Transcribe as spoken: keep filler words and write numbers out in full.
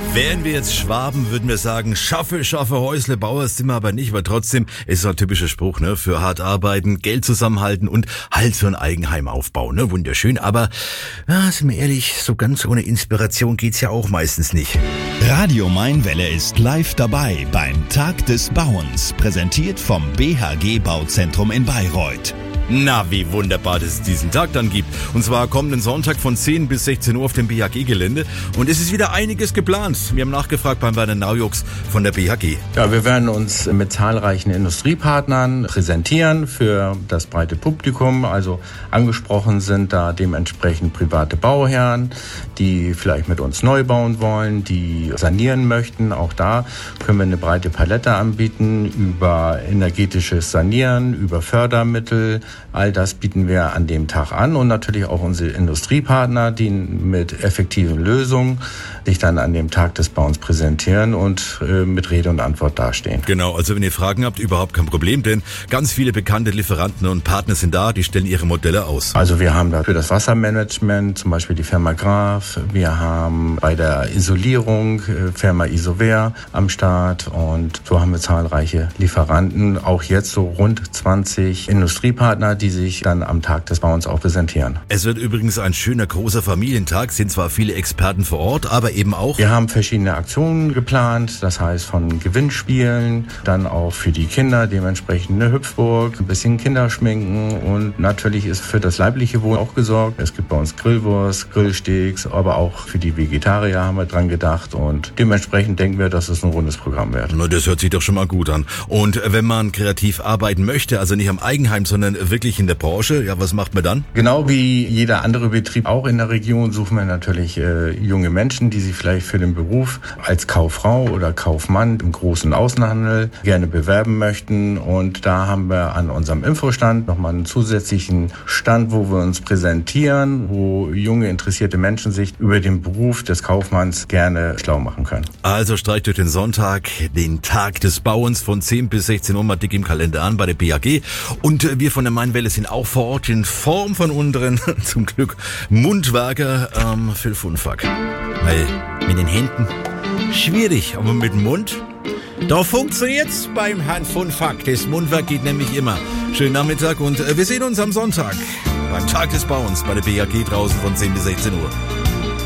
Wären wir jetzt Schwaben, würden wir sagen, schaffe, schaffe Häusle, Bauer sind wir aber nicht, aber trotzdem ist es ein typischer Spruch, ne, für hart arbeiten, Geld zusammenhalten und halt so ein Eigenheim aufbauen, ne, wunderschön, aber, ja, sind wir ehrlich, so ganz ohne Inspiration geht's ja auch meistens nicht. Radio Mainwelle ist live dabei beim Tag des Bauens, präsentiert vom B H G Bauzentrum in Bayreuth. Na, wie wunderbar, dass es diesen Tag dann gibt. Und zwar kommenden Sonntag von zehn bis sechzehn Uhr auf dem B H G-Gelände. Und es ist wieder einiges geplant. Wir haben nachgefragt beim Werner Naujux von der B H G. Ja, wir werden uns mit zahlreichen Industriepartnern präsentieren für das breite Publikum. Also angesprochen sind da dementsprechend private Bauherren, die vielleicht mit uns neu bauen wollen, die sanieren möchten. Auch da können wir eine breite Palette anbieten über energetisches Sanieren, über Fördermittel. All das bieten wir an dem Tag an und natürlich auch unsere Industriepartner, die mit effektiven Lösungen sich dann an dem Tag des Bauens präsentieren und äh, mit Rede und Antwort dastehen. Genau, also wenn ihr Fragen habt, überhaupt kein Problem, denn ganz viele bekannte Lieferanten und Partner sind da, die stellen ihre Modelle aus. Also wir haben da für das Wassermanagement zum Beispiel die Firma Graf, wir haben bei der Isolierung äh, Firma Isover am Start und so haben wir zahlreiche Lieferanten, auch jetzt so rund zwanzig Industriepartner, die sich dann am Tag des Bauens auch präsentieren. Es wird übrigens ein schöner, großer Familientag, sind zwar viele Experten vor Ort, aber eben auch... Wir haben verschiedene Aktionen geplant, das heißt von Gewinnspielen, dann auch für die Kinder dementsprechend eine Hüpfburg, ein bisschen Kinderschminken und natürlich ist für das leibliche Wohl auch gesorgt. Es gibt bei uns Grillwurst, Grillsteaks, aber auch für die Vegetarier haben wir dran gedacht und dementsprechend denken wir, dass es ein rundes Programm wird. Na, das hört sich doch schon mal gut an. Und wenn man kreativ arbeiten möchte, also nicht am Eigenheim, sondern wirklich in der Branche, ja, was macht man dann? Genau wie jeder andere Betrieb auch in der Region suchen wir natürlich äh, junge Menschen, die sich vielleicht für den Beruf als Kauffrau oder Kaufmann im großen Außenhandel gerne bewerben möchten. Und da haben wir an unserem Infostand nochmal einen zusätzlichen Stand, wo wir uns präsentieren, wo junge, interessierte Menschen sich über den Beruf des Kaufmanns gerne schlau machen können. Also streicht euch den Sonntag, den Tag des Bauens von zehn bis sechzehn Uhr mal dick im Kalender an bei der B H G. Und wir von der Mainwelle sind auch vor Ort in Form von unseren, zum Glück, Mundwerker ähm, für Funfuck. Weil mit den Händen schwierig, aber mit dem Mund, da funktioniert's beim Herrn Funfuck. Das Mundwerk geht nämlich immer. Schönen Nachmittag und wir sehen uns am Sonntag beim Tag des Bauens bei der B H G draußen von zehn bis sechzehn Uhr.